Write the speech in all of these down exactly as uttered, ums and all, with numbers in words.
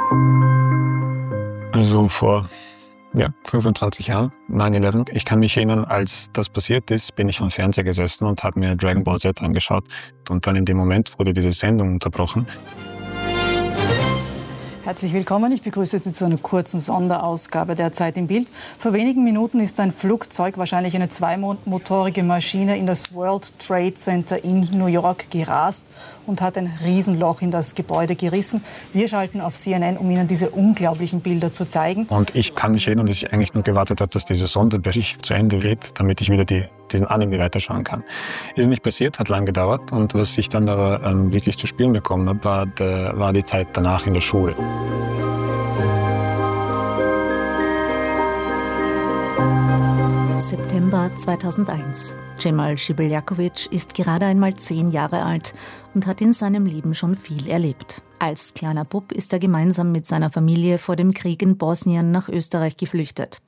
Also vor ja, fünfundzwanzig Jahren, neun elf. Ich kann mich erinnern, als das passiert ist, bin ich vom Fernseher gesessen und habe mir Dragon Ball Z angeschaut. Und dann in dem Moment wurde diese Sendung unterbrochen. Herzlich willkommen. Ich begrüße Sie zu einer kurzen Sonderausgabe der Zeit im Bild. Vor wenigen Minuten ist ein Flugzeug, wahrscheinlich eine zweimotorige Maschine, in das World Trade Center in New York gerast und hat ein Riesenloch in das Gebäude gerissen. Wir schalten auf C N N, um Ihnen diese unglaublichen Bilder zu zeigen. Und ich kann mich erinnern, dass ich eigentlich nur gewartet habe, dass dieser Sonderbericht zu Ende geht, damit ich wieder die, diesen Anime weiterschauen kann. Ist nicht passiert, hat lang gedauert. Und was ich dann aber ähm, wirklich zu spüren bekommen habe, war, der, war die Zeit danach in der Schule. September zweitausendeins. Cemal Shibeljakovic ist gerade einmal zehn Jahre alt und hat in seinem Leben schon viel erlebt. Als kleiner Bub ist er gemeinsam mit seiner Familie vor dem Krieg in Bosnien nach Österreich geflüchtet.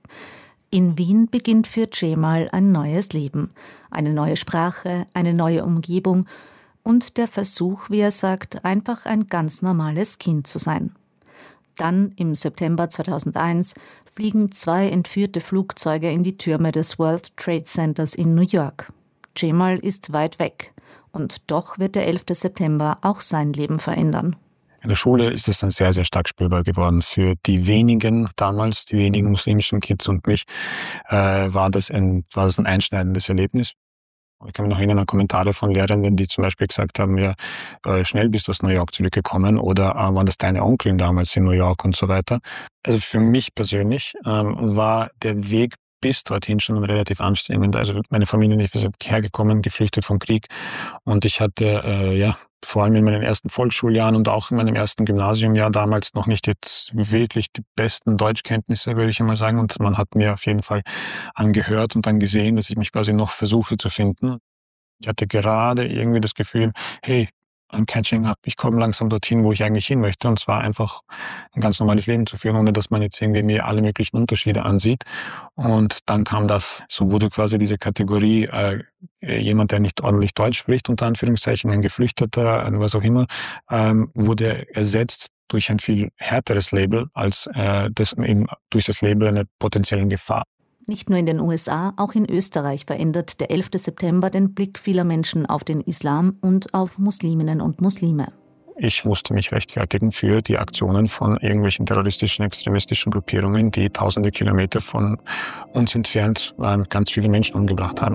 In Wien beginnt für Cemal ein neues Leben. Eine neue Sprache, eine neue Umgebung und der Versuch, wie er sagt, einfach ein ganz normales Kind zu sein. Dann, im September zweitausendeins, fliegen zwei entführte Flugzeuge in die Türme des World Trade Centers in New York. Cemal ist weit weg. Und doch wird der elfte September auch sein Leben verändern. In der Schule ist es dann sehr, sehr stark spürbar geworden. Für die wenigen damals, die wenigen muslimischen Kids und mich, äh, war, das ein, war das ein einschneidendes Erlebnis. Ich kann mich noch erinnern an Kommentare von Lehrenden, die zum Beispiel gesagt haben, ja, äh, schnell bist du aus New York zurückgekommen oder äh, waren das deine Onkeln damals in New York und so weiter. Also für mich persönlich ähm, war der Weg bis dorthin schon relativ anstrengend. Also meine Familie und ich, wir sind hergekommen, geflüchtet vom Krieg und ich hatte äh, ja vor allem in meinen ersten Volksschuljahren und auch in meinem ersten Gymnasiumjahr damals noch nicht jetzt wirklich die besten Deutschkenntnisse, würde ich einmal sagen. Und man hat mir auf jeden Fall angehört und dann gesehen, dass ich mich quasi noch versuche zu finden. Ich hatte gerade irgendwie das Gefühl, hey, I'm catching up. Ich komme langsam dorthin, wo ich eigentlich hin möchte. Und zwar einfach ein ganz normales Leben zu führen, ohne dass man jetzt irgendwie mir alle möglichen Unterschiede ansieht. Und dann kam das, so wurde quasi diese Kategorie, äh, jemand, der nicht ordentlich Deutsch spricht, unter Anführungszeichen, ein Geflüchteter, was auch immer, ähm, wurde ersetzt durch ein viel härteres Label als äh, das, eben durch das Label einer potenziellen Gefahr. Nicht nur in den U S A, auch in Österreich verändert der elfte September den Blick vieler Menschen auf den Islam und auf Musliminnen und Muslime. Ich musste mich rechtfertigen für die Aktionen von irgendwelchen terroristischen, extremistischen Gruppierungen, die tausende Kilometer von uns entfernt ganz viele Menschen umgebracht haben.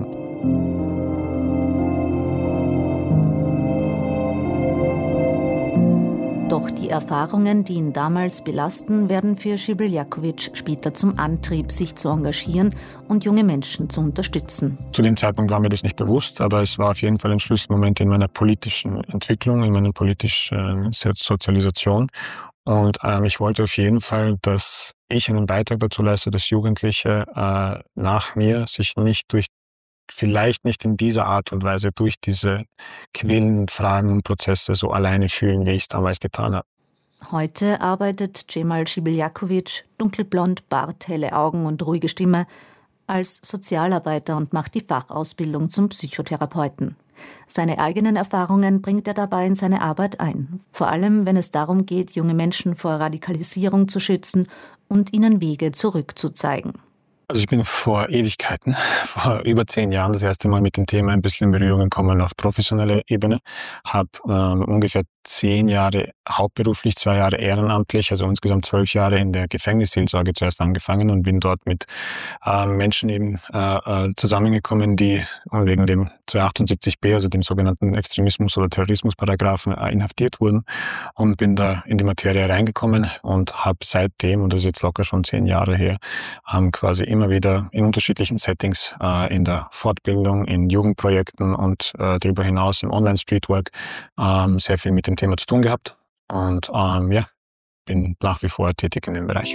Doch die Erfahrungen, die ihn damals belasten, werden für Shibeljakovic später zum Antrieb, sich zu engagieren und junge Menschen zu unterstützen. Zu dem Zeitpunkt war mir das nicht bewusst, aber es war auf jeden Fall ein Schlüsselmoment in meiner politischen Entwicklung, in meiner politischen Sozialisation. Und ähm, ich wollte auf jeden Fall, dass ich einen Beitrag dazu leiste, dass Jugendliche äh, nach mir sich nicht durch vielleicht nicht in dieser Art und Weise durch diese quälenden Fragen und Prozesse so alleine fühlen, wie ich es damals getan habe. Heute arbeitet Cemal Shibeljakovic, dunkelblond, Bart, helle Augen und ruhige Stimme, als Sozialarbeiter und macht die Fachausbildung zum Psychotherapeuten. Seine eigenen Erfahrungen bringt er dabei in seine Arbeit ein, vor allem wenn es darum geht, junge Menschen vor Radikalisierung zu schützen und ihnen Wege zurückzuzeigen. Also ich bin vor Ewigkeiten, vor über zehn Jahren das erste Mal mit dem Thema ein bisschen in Berührung gekommen auf professioneller Ebene. Habe ähm, ungefähr zehn Jahre hauptberuflich, zwei Jahre ehrenamtlich, also insgesamt zwölf Jahre in der Gefängnisseelsorge zuerst angefangen und bin dort mit ähm, Menschen eben äh, zusammengekommen, die wegen dem zweihundertachtundsiebzig b, also dem sogenannten Extremismus- oder Terrorismusparagraphen, äh, inhaftiert wurden und bin da in die Materie reingekommen und habe seitdem, und das ist jetzt locker schon zehn Jahre her, ähm, quasi immer wieder in unterschiedlichen Settings, äh, in der Fortbildung, in Jugendprojekten und äh, darüber hinaus im Online-Streetwork ähm, sehr viel mit dem Thema zu tun gehabt und ähm, ja, bin nach wie vor tätig in dem Bereich.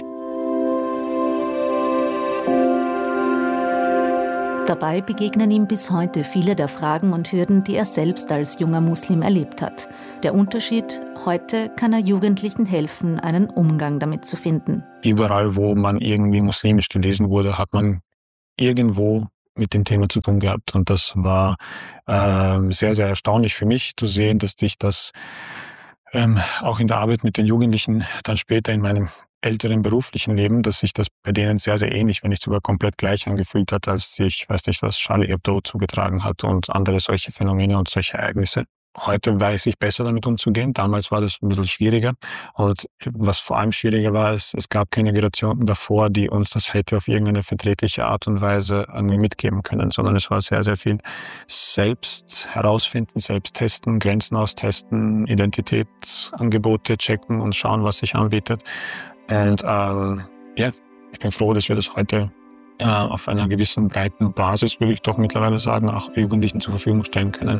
Dabei begegnen ihm bis heute viele der Fragen und Hürden, die er selbst als junger Muslim erlebt hat. Der Unterschied: Heute kann er Jugendlichen helfen, einen Umgang damit zu finden. Überall, wo man irgendwie muslimisch gelesen wurde, hat man irgendwo mit dem Thema zu tun gehabt. Und das war äh, sehr, sehr erstaunlich für mich zu sehen, dass sich das ähm, auch in der Arbeit mit den Jugendlichen, dann später in meinem älteren beruflichen Leben, dass sich das bei denen sehr, sehr ähnlich, wenn nicht sogar komplett gleich angefühlt hat, als sich, weiß nicht was, Charlie Hebdo zugetragen hat und andere solche Phänomene und solche Ereignisse. Heute weiß ich besser damit umzugehen. Damals war das ein bisschen schwieriger. Und was vor allem schwieriger war, ist, es gab keine Generationen davor, die uns das hätte auf irgendeine verträgliche Art und Weise irgendwie mitgeben können, sondern es war sehr, sehr viel selbst herausfinden, selbst testen, Grenzen austesten, Identitätsangebote checken und schauen, was sich anbietet. Und ähm, ja, ich bin froh, dass wir das heute äh, auf einer gewissen breiten Basis, würde ich doch mittlerweile sagen, auch Jugendlichen zur Verfügung stellen können.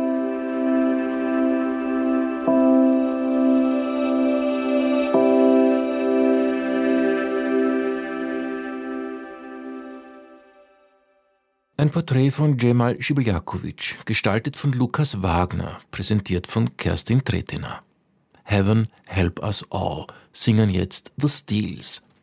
Ein Porträt von Cemal Shibeljakovic, gestaltet von Lukas Wagner, präsentiert von Kerstin Tretiner. Heaven Help Us All singen jetzt The Steels.